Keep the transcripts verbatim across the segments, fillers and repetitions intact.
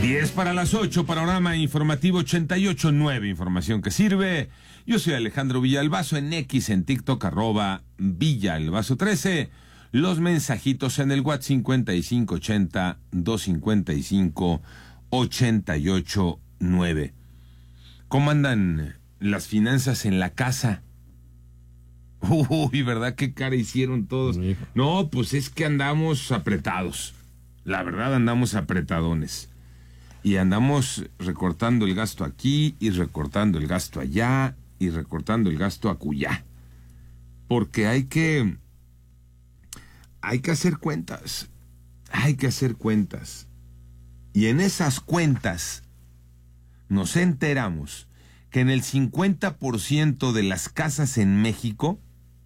diez para las ocho, panorama informativo ochenta y ocho punto nueve, información que sirve. Yo soy Alejandro Villalbazo, en X, en TikTok, arroba Villalbazo trece. Los mensajitos en el WhatsApp cincuenta y cinco ochenta, doscientos cincuenta y cinco, ochenta y ocho nueve. ¿Cómo andan las finanzas en la casa? Uy, ¿verdad? ¿Qué cara hicieron todos? No, pues es que andamos apretados. La verdad, andamos apretadones. Y andamos recortando el gasto aquí, y recortando el gasto allá, y recortando el gasto acullá. Porque hay que... Hay que hacer cuentas. Hay que hacer cuentas. Y en esas cuentas nos enteramos que en el cincuenta por ciento de las casas en México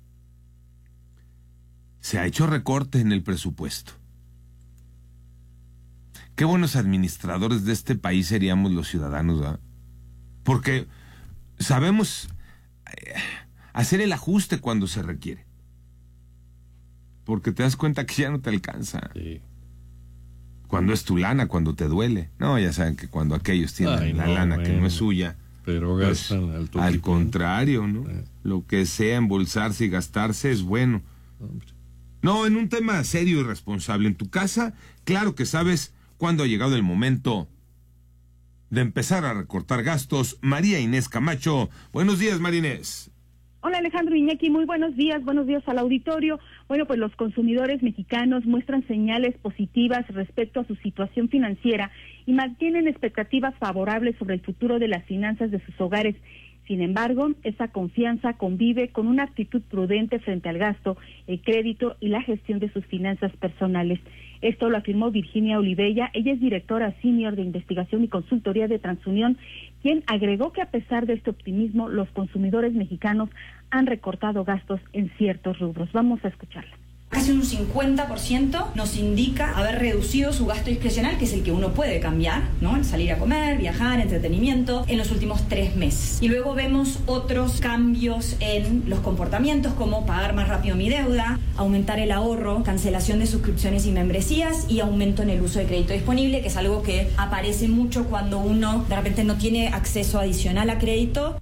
se ha hecho recorte en el presupuesto. Qué buenos administradores de este país seríamos los ciudadanos, ¿verdad? Porque sabemos hacer el ajuste cuando se requiere. Porque te das cuenta que ya no te alcanza. Sí. Cuando es tu lana, cuando te duele. No, ya saben que cuando aquellos tienen Ay, la no, lana bueno, que no es suya, pero gastan pues, al, al contrario, ¿no? Eh. Lo que sea embolsarse y gastarse es bueno. Hombre. No, en un tema serio y responsable. En tu casa, claro que sabes cuándo ha llegado el momento de empezar a recortar gastos. María Inés Camacho. Buenos días, María Inés. Hola, Alejandro Iñaki, muy buenos días, buenos días al auditorio. Bueno, pues los consumidores mexicanos muestran señales positivas respecto a su situación financiera y mantienen expectativas favorables sobre el futuro de las finanzas de sus hogares. Sin embargo, esa confianza convive con una actitud prudente frente al gasto, el crédito y la gestión de sus finanzas personales. Esto lo afirmó Virginia Olivella. Ella es directora senior de investigación y consultoría de Transunión, quien agregó que a pesar de este optimismo, los consumidores mexicanos han recortado gastos en ciertos rubros. Vamos a escucharla. Casi un cincuenta por ciento nos indica haber reducido su gasto discrecional, que es el que uno puede cambiar, ¿no? El salir a comer, viajar, entretenimiento, en los últimos tres meses. Y luego vemos otros cambios en los comportamientos, como pagar más rápido mi deuda, aumentar el ahorro, cancelación de suscripciones y membresías y aumento en el uso de crédito disponible, que es algo que aparece mucho cuando uno de repente no tiene acceso adicional a crédito.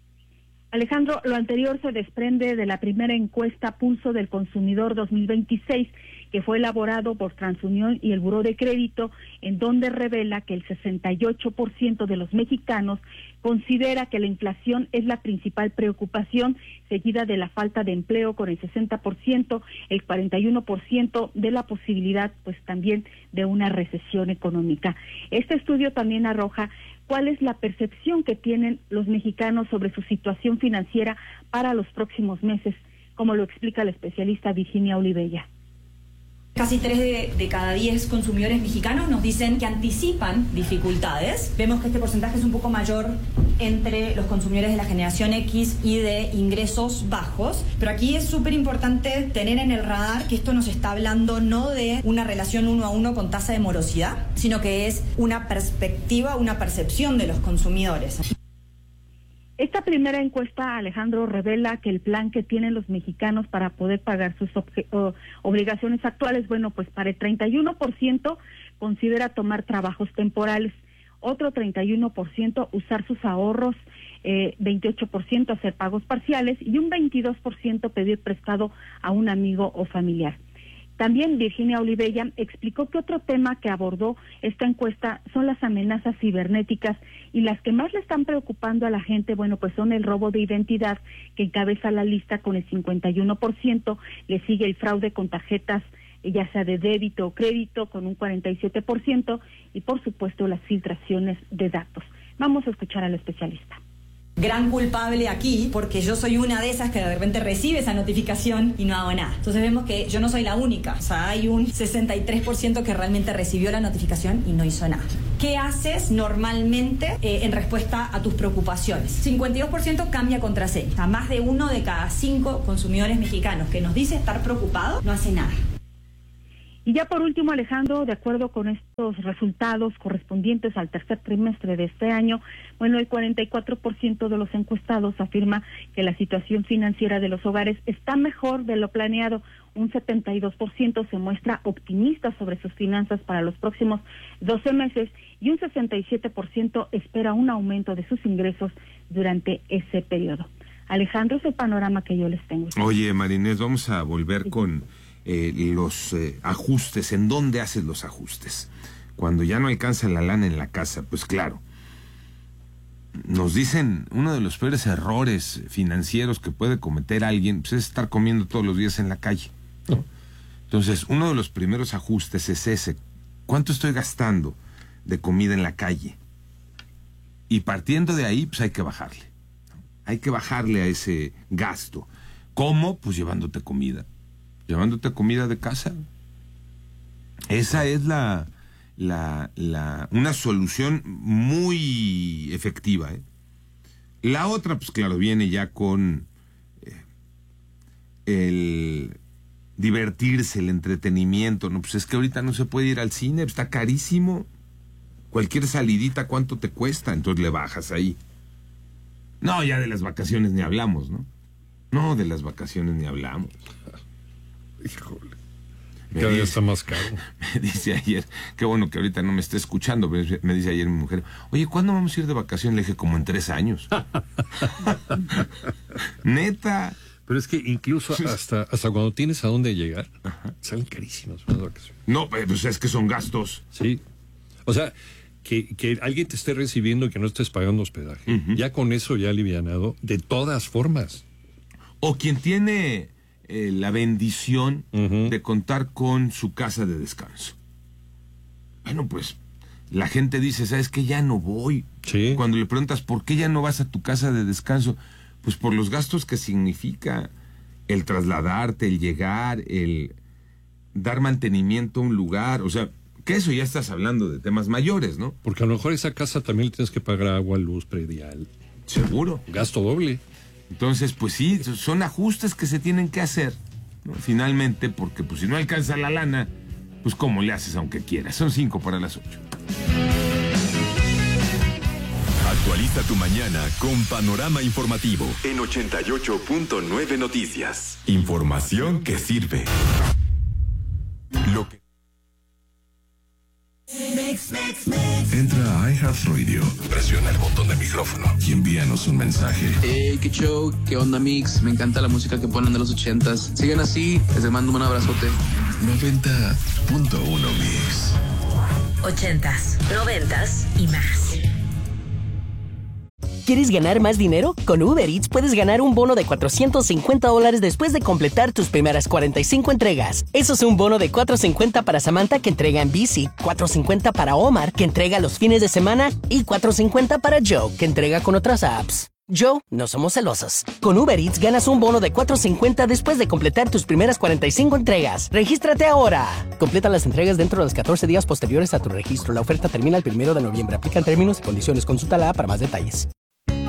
Alejandro, lo anterior se desprende de la primera encuesta Pulso del Consumidor dos mil veintiséis, que fue elaborado por Transunión y el Buró de Crédito, en donde revela que el sesenta y ocho por ciento de los mexicanos considera que la inflación es la principal preocupación, seguida de la falta de empleo con el sesenta por ciento, el cuarenta y uno por ciento de la posibilidad, pues también, de una recesión económica. Este estudio también arroja cuál es la percepción que tienen los mexicanos sobre su situación financiera para los próximos meses, como lo explica la especialista Virginia Olivella. Casi tres de, de cada diez consumidores mexicanos nos dicen que anticipan dificultades. Vemos que este porcentaje es un poco mayor entre los consumidores de la generación X y de ingresos bajos. Pero aquí es súper importante tener en el radar que esto nos está hablando no de una relación uno a uno con tasa de morosidad, sino que es una perspectiva, una percepción de los consumidores. Esta primera encuesta, Alejandro, revela que el plan que tienen los mexicanos para poder pagar sus o, obligaciones actuales, bueno, pues para el treinta y uno por ciento considera tomar trabajos temporales, otro treinta y uno por ciento usar sus ahorros, eh, veintiocho por ciento hacer pagos parciales y un veintidós por ciento pedir prestado a un amigo o familiar. También Virginia Olivella explicó que otro tema que abordó esta encuesta son las amenazas cibernéticas, y las que más le están preocupando a la gente, bueno, pues son el robo de identidad, que encabeza la lista con el cincuenta y uno por ciento, le sigue el fraude con tarjetas, ya sea de débito o crédito, con un cuarenta y siete por ciento, y por supuesto las filtraciones de datos. Vamos a escuchar al especialista. Gran culpable aquí, porque yo soy una de esas que de repente recibe esa notificación y no hago nada. Entonces vemos que yo no soy la única. O sea, hay un sesenta y tres por ciento que realmente recibió la notificación y no hizo nada. ¿Qué haces normalmente eh, en respuesta a tus preocupaciones? cincuenta y dos por ciento cambia contraseña. O sea, más de uno de cada cinco consumidores mexicanos que nos dice estar preocupado no hace nada. Y ya por último, Alejandro, de acuerdo con estos resultados correspondientes al tercer trimestre de este año, bueno, el cuarenta y cuatro por ciento de los encuestados afirma que la situación financiera de los hogares está mejor de lo planeado. Un setenta y dos por ciento se muestra optimista sobre sus finanzas para los próximos doce meses y un sesenta y siete por ciento espera un aumento de sus ingresos durante ese periodo. Alejandro, es el panorama que yo les tengo. Oye, Marinés, vamos a volver sí. con eh, los eh, ajustes. ¿En dónde haces los ajustes? Cuando ya no alcanza la lana en la casa, pues claro. Nos dicen, uno de los peores errores financieros que puede cometer alguien pues, es estar comiendo todos los días en la calle, ¿no? Entonces, uno de los primeros ajustes es ese. ¿Cuánto estoy gastando de comida en la calle? Y partiendo de ahí, pues hay que bajarle. Hay que bajarle a ese gasto. ¿Cómo? Pues llevándote comida. Llevándote comida de casa. Esa es la, la, la una solución muy efectiva, ¿eh? La otra, pues claro, viene ya con eh, el divertirse, el entretenimiento. No, pues es que ahorita no se puede ir al cine, está carísimo. Cualquier salidita, ¿cuánto te cuesta? Entonces le bajas ahí. No, ya de las vacaciones ni hablamos, ¿no? No, de las vacaciones ni hablamos. Híjole. Cada día está más caro. Me dice ayer, qué bueno que ahorita no me esté escuchando, me dice ayer mi mujer, oye, ¿cuándo vamos a ir de vacaciones? Le dije, como en tres años. Neta. Pero es que incluso hasta, hasta cuando tienes a dónde llegar, ajá, salen carísimas las vacaciones. No, pues es que son gastos. Sí. O sea, que, que alguien te esté recibiendo y que no estés pagando hospedaje. Uh-huh. Ya con eso ya alivianado, de todas formas. O quien tiene eh, la bendición uh-huh. de contar con su casa de descanso. Bueno, pues la gente dice, ¿sabes qué? Ya no voy. Sí. Cuando le preguntas, ¿por qué ya no vas a tu casa de descanso? Pues por los gastos que significa el trasladarte, el llegar, el dar mantenimiento a un lugar. O sea, que eso ya estás hablando de temas mayores, ¿no? Porque a lo mejor esa casa también le tienes que pagar agua, luz, predial. Seguro. Gasto doble. Entonces, pues sí, son ajustes que se tienen que hacer, ¿no? Finalmente, porque pues si no alcanza la lana, pues ¿cómo le haces aunque quieras? Son cinco para las ocho. Actualiza tu mañana con Panorama Informativo en ochenta y ocho punto nueve Noticias. Información que sirve. Lo que... Entra a iHeartRadio, presiona el botón de micrófono y envíanos un mensaje. Hey, qué show, qué onda, Mix. Me encanta la música que ponen de los ochentas. Sigan así, les mando un abrazote. noventa punto uno Mix. Ochentas, noventas y más. ¿Quieres ganar más dinero? Con Uber Eats puedes ganar un bono de cuatrocientos cincuenta dólares después de completar tus primeras cuarenta y cinco entregas. Eso es un bono de cuatrocientos cincuenta para Samantha, que entrega en bici, cuatrocientos cincuenta para Omar, que entrega los fines de semana, y cuatrocientos cincuenta para Joe, que entrega con otras apps. Joe, no somos celosos. Con Uber Eats ganas un bono de cuatrocientos cincuenta después de completar tus primeras cuarenta y cinco entregas. ¡Regístrate ahora! Completa las entregas dentro de los catorce días posteriores a tu registro. La oferta termina el primero de noviembre. Aplican términos y condiciones. Consulta la app para más detalles.